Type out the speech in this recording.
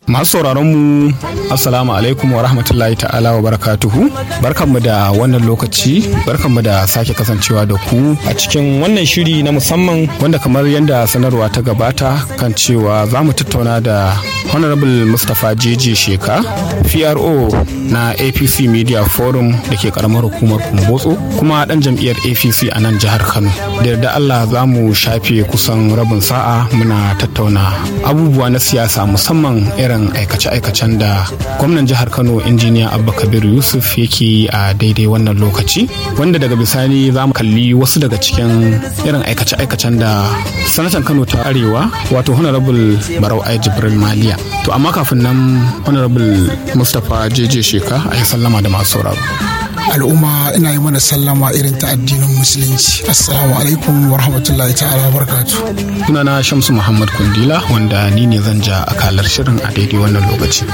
Masu sauraron mu assalamu alaikum wa rahmatullahi ta'ala wa barakatuhu. Barkanmu da wannan lokaci, barkanmu da sake kasancewa da ku a cikin wannan shiri na musamman wanda kamar yadda sanarwa ta gabata kan cewa za mu tattauna da Honorable Mustapha JJ Sheka, PRO na APC Media Forum da ke karamar hukumar Kumbotso kuma dan jam'iyyar APC a nan jihar Kano. Da yarda Allah za mu shafe kusan rabin sa'a muna tattauna abubuwa na siyasa musamman irin aikace-aikacen da gwamnan jihar Kano injiniya Abba Kabir Yusuf yake yi a daidai wannan lokaci, wanda daga bisani za mu kalli wasu daga cikin irin aikace-aikacen da sanatan Kano ta Arewa wato Honorable Barau Ai Jibril Maliya. To amma kafin nan Honorable Mustapha JJ Sheka a yi sallama da masu sauraro. Al'umma ina yi mana sallama irin ta addinin musulunci. Assalamu alaikum wa rahmatullahi ta'ala wa barakatuh. Sunana Shamsu Muhammad Kundila wanda ni ne zan ja akalar shirin a daidai wannan lokaci.